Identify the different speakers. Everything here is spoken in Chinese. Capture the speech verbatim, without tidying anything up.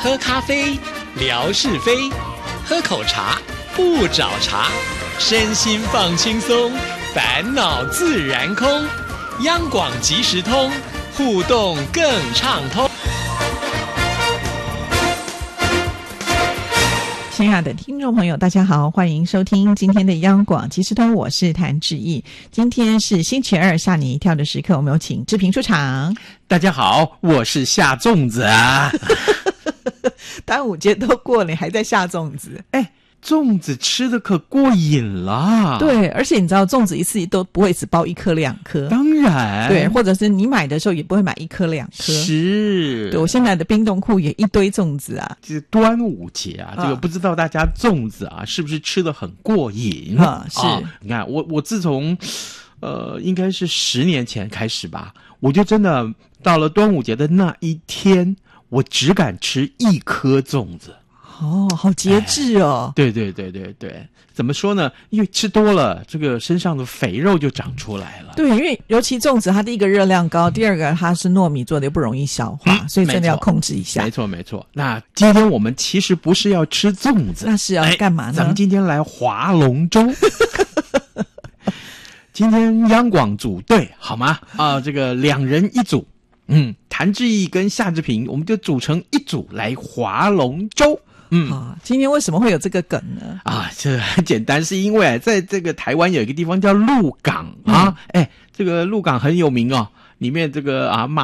Speaker 1: 喝咖啡，聊是非；喝口茶，不找茬。身心放轻松，烦恼自然空。央广即时通，互动更畅通。
Speaker 2: 亲爱的听众朋友，大家好，欢迎收听今天的央广即时通，我是谭志毅。今天是星期二，吓你一跳的时刻，我们有请志平出场。
Speaker 3: 大家好，我是下粽子啊。
Speaker 2: 端午节都过了，你还在下粽子？
Speaker 3: 哎，粽子吃的可过瘾了。
Speaker 2: 对，而且你知道粽子一次都不会只包一颗两颗，
Speaker 3: 当然，
Speaker 2: 对，或者是你买的时候也不会买一颗两颗。
Speaker 3: 是，
Speaker 2: 对，我现在的冰冻库也一堆粽子啊。
Speaker 3: 这端午节啊，
Speaker 2: 啊
Speaker 3: 这个不知道大家粽子啊是不是吃的很过瘾
Speaker 2: 啊？是，
Speaker 3: 啊，你看我我自从呃应该是十年前开始吧，我就真的到了端午节的那一天，我只敢吃一颗粽子。
Speaker 2: 哦，好节制哦。
Speaker 3: 哎、对对对对对，怎么说呢？因为吃多了，这个身上的肥肉就长出来了。
Speaker 2: 对，因为尤其粽子，它第一个热量高，第二个它是糯米做的，又不容易消化，嗯、所以真的要控制一下。
Speaker 3: 没错没错。那今天我们其实不是要吃粽子，
Speaker 2: 那是要干嘛呢？
Speaker 3: 哎、咱们今天来划龙舟。今天央广组队好吗？啊，这个两人一组。嗯，谭志毅跟夏志平，我们就组成一组来划龙舟。嗯，
Speaker 2: 啊，今天为什么会有这个梗呢？
Speaker 3: 啊，这很简单，是因为在这个台湾有一个地方叫鹿港啊，哎、嗯，这个鹿港很有名哦，里面这个啊马。